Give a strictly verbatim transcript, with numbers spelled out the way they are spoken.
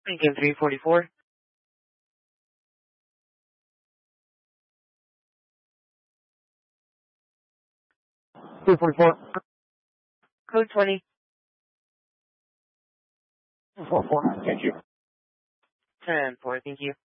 Lincoln three forty-four. three forty-four. Code twenty. four four. Thank you. ten four, thank you.